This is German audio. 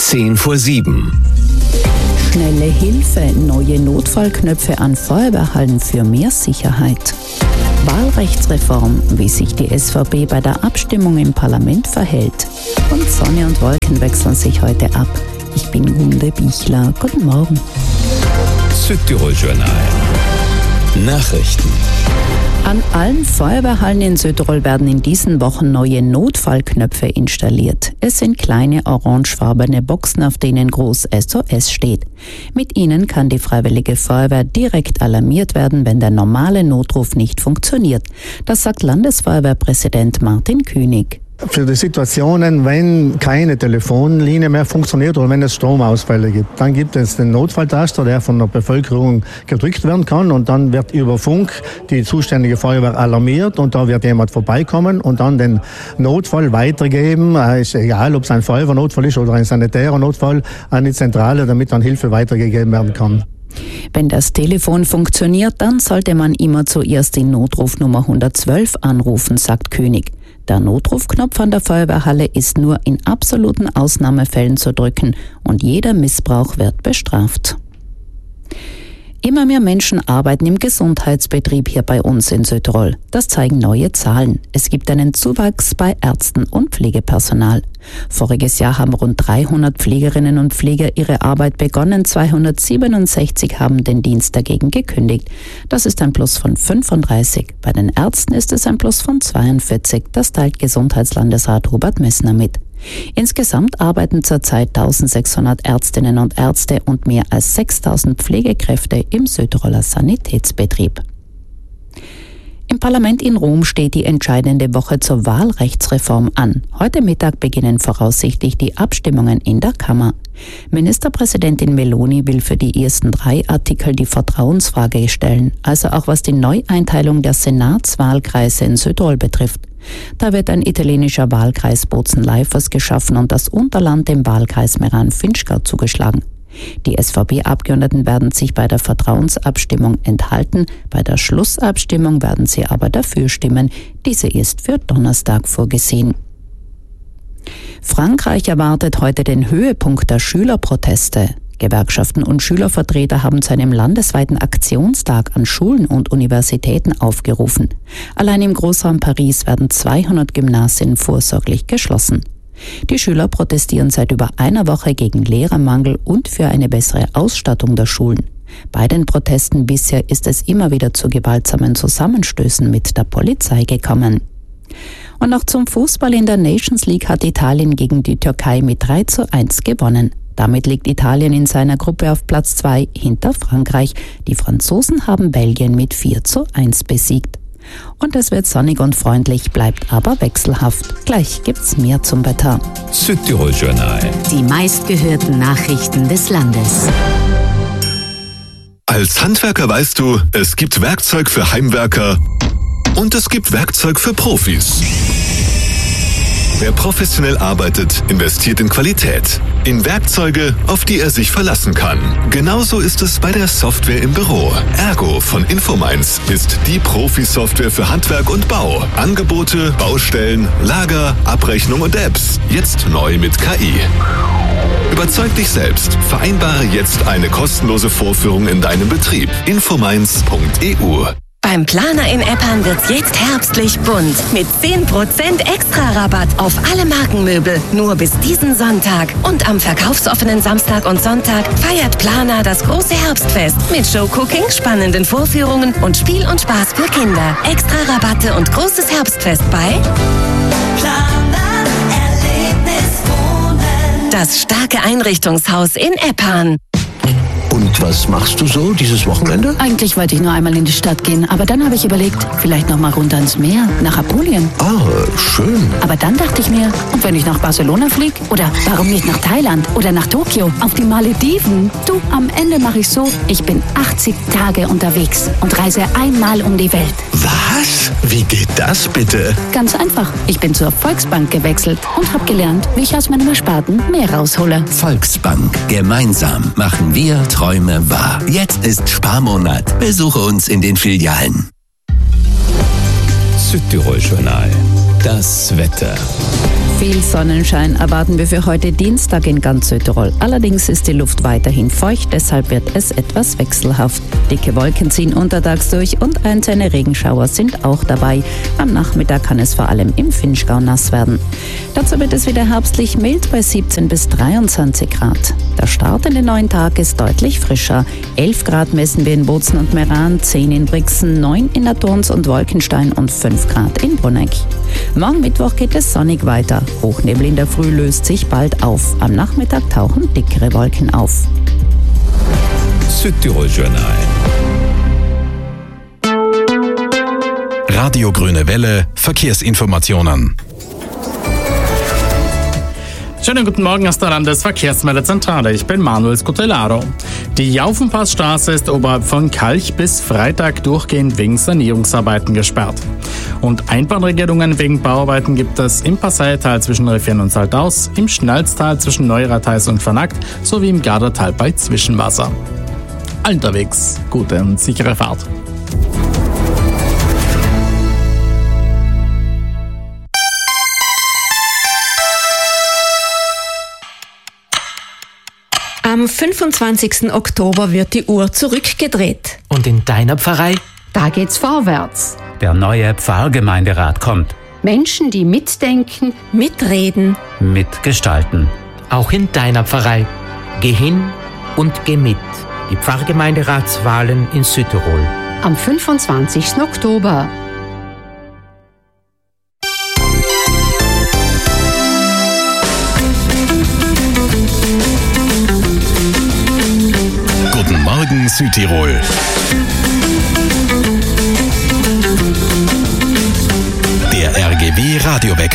6:10. Schnelle Hilfe, neue Notfallknöpfe an Feuerwehrhallen für mehr Sicherheit. Wahlrechtsreform, wie sich die SVP bei der Abstimmung im Parlament verhält. Und Sonne und Wolken wechseln sich heute ab. Ich bin Gunde Bichler. Guten Morgen. Südtirol-Journal. Nachrichten. An allen Feuerwehrhallen in Südtirol werden in diesen Wochen neue Notfallknöpfe installiert. Es sind kleine orangefarbene Boxen, auf denen groß SOS steht. Mit ihnen kann die Freiwillige Feuerwehr direkt alarmiert werden, wenn der normale Notruf nicht funktioniert. Das sagt Landesfeuerwehrpräsident Martin Künig. Für die Situationen, wenn keine Telefonlinie mehr funktioniert oder wenn es Stromausfälle gibt, dann gibt es den Notfalltaster, der von der Bevölkerung gedrückt werden kann, und dann wird über Funk die zuständige Feuerwehr alarmiert und da wird jemand vorbeikommen und dann den Notfall weitergeben. Ist egal, ob es ein Feuerwehrnotfall ist oder ein sanitärer Notfall, an die Zentrale, damit dann Hilfe weitergegeben werden kann. Wenn das Telefon funktioniert, dann sollte man immer zuerst die Notrufnummer 112 anrufen, sagt Künig. Der Notrufknopf an der Feuerwehrhalle ist nur in absoluten Ausnahmefällen zu drücken und jeder Missbrauch wird bestraft. Immer mehr Menschen arbeiten im Gesundheitsbetrieb hier bei uns in Südtirol. Das zeigen neue Zahlen. Es gibt einen Zuwachs bei Ärzten und Pflegepersonal. Voriges Jahr haben rund 300 Pflegerinnen und Pfleger ihre Arbeit begonnen. 267 haben den Dienst dagegen gekündigt. Das ist ein Plus von 35. Bei den Ärzten ist es ein Plus von 42. Das teilt Gesundheitslandesrat Hubert Messner mit. Insgesamt arbeiten zurzeit 1600 Ärztinnen und Ärzte und mehr als 6000 Pflegekräfte im Südtiroler Sanitätsbetrieb. Im Parlament in Rom steht die entscheidende Woche zur Wahlrechtsreform an. Heute Mittag beginnen voraussichtlich die Abstimmungen in der Kammer. Ministerpräsidentin Meloni will für die ersten 3 Artikel die Vertrauensfrage stellen, also auch was die Neueinteilung der Senatswahlkreise in Südtirol betrifft. Da wird ein italienischer Wahlkreis Bozen-Leifers geschaffen und das Unterland dem Wahlkreis Meran-Finchgau zugeschlagen. Die SVP-Abgeordneten werden sich bei der Vertrauensabstimmung enthalten, bei der Schlussabstimmung werden sie aber dafür stimmen. Diese ist für Donnerstag vorgesehen. Frankreich erwartet heute den Höhepunkt der Schülerproteste. Gewerkschaften und Schülervertreter haben zu einem landesweiten Aktionstag an Schulen und Universitäten aufgerufen. Allein im Großraum Paris werden 200 Gymnasien vorsorglich geschlossen. Die Schüler protestieren seit über einer Woche gegen Lehrermangel und für eine bessere Ausstattung der Schulen. Bei den Protesten bisher ist es immer wieder zu gewaltsamen Zusammenstößen mit der Polizei gekommen. Und noch zum Fußball. In der Nations League hat Italien gegen die Türkei mit 3:1 gewonnen. Damit liegt Italien in seiner Gruppe auf Platz 2 hinter Frankreich. Die Franzosen haben Belgien mit 4:1 besiegt. Und es wird sonnig und freundlich, bleibt aber wechselhaft. Gleich gibt's mehr zum Wetter. Südtirol-Journal. Die meistgehörten Nachrichten des Landes. Als Handwerker weißt du, es gibt Werkzeug für Heimwerker und es gibt Werkzeug für Profis. Wer professionell arbeitet, investiert in Qualität, in Werkzeuge, auf die er sich verlassen kann. Genauso ist es bei der Software im Büro. Ergo von Infominds ist die Profi-Software für Handwerk und Bau. Angebote, Baustellen, Lager, Abrechnung und Apps. Jetzt neu mit KI. Überzeug dich selbst. Vereinbare jetzt eine kostenlose Vorführung in deinem Betrieb. Infominds.eu. Beim Planer in Eppan wird's jetzt herbstlich bunt. Mit 10% Extra-Rabatt auf alle Markenmöbel. Nur bis diesen Sonntag. Und am verkaufsoffenen Samstag und Sonntag feiert Planer das große Herbstfest. Mit Showcooking, spannenden Vorführungen und Spiel und Spaß für Kinder. Extra-Rabatte und großes Herbstfest bei Planer Erlebnis Wohnen. Das starke Einrichtungshaus in Eppan. Und was machst du so dieses Wochenende? Eigentlich wollte ich nur einmal in die Stadt gehen, aber dann habe ich überlegt, vielleicht noch mal runter ins Meer, nach Apulien. Ah, schön. Aber dann dachte ich mir, und wenn ich nach Barcelona fliege? Oder warum nicht nach Thailand? Oder nach Tokio? Auf die Malediven? Du, am Ende mache ich so, ich bin 80 Tage unterwegs und reise einmal um die Welt. Was? Wie geht das bitte? Ganz einfach. Ich bin zur Volksbank gewechselt und habe gelernt, wie ich aus meinem Ersparten mehr raushole. Volksbank. Gemeinsam machen wir Träume wahr. Jetzt ist Sparmonat. Besuche uns in den Filialen. Südtirol-Journal. Das Wetter. Viel Sonnenschein erwarten wir für heute Dienstag in ganz Südtirol. Allerdings ist die Luft weiterhin feucht, deshalb wird es etwas wechselhaft. Dicke Wolken ziehen untertags durch und einzelne Regenschauer sind auch dabei. Am Nachmittag kann es vor allem im Vinschgau nass werden. Dazu wird es wieder herbstlich mild bei 17 bis 23 Grad. Der Start in den neuen Tag ist deutlich frischer. 11 Grad messen wir in Bozen und Meran, 10 in Brixen, 9 in Naturns und Wolkenstein und 5 Grad in Bruneck. Morgen Mittwoch geht es sonnig weiter. Hochnebel in der Früh löst sich bald auf. Am Nachmittag tauchen dickere Wolken auf. Südtirol Journal. Radio Grüne Welle, Verkehrsinformationen. Schönen guten Morgen aus der Landesverkehrsmeldezentrale. Ich bin Manuel Scutellaro. Die Jaufenpassstraße ist oberhalb von Kalch bis Freitag durchgehend wegen Sanierungsarbeiten gesperrt. Und Einbahnregelungen wegen Bauarbeiten gibt es im Passaiertal zwischen Revien und Saltaus, im Schnalztal zwischen Neuratheis und Vernackt sowie im Gardertal bei Zwischenwasser. Unterwegs gute und sichere Fahrt. Am 25. Oktober wird die Uhr zurückgedreht. Und in deiner Pfarrei? Da geht's vorwärts. Der neue Pfarrgemeinderat kommt. Menschen, die mitdenken, mitreden, mitgestalten. Auch in deiner Pfarrei. Geh hin und geh mit. Die Pfarrgemeinderatswahlen in Südtirol. Am 25. Oktober. Guten Morgen Südtirol. Der RGW Radiowechsel.